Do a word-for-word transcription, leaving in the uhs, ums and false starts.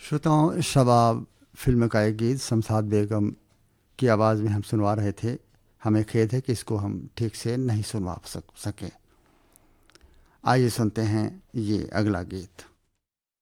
श्रोताओं, शबाब फिल्म का एक गीत शमशाद बेगम की आवाज़ में हम सुनवा रहे थे। हमें खेद है कि इसको हम ठीक से नहीं सुनवा सक सके। आइए सुनते हैं ये अगला गीत।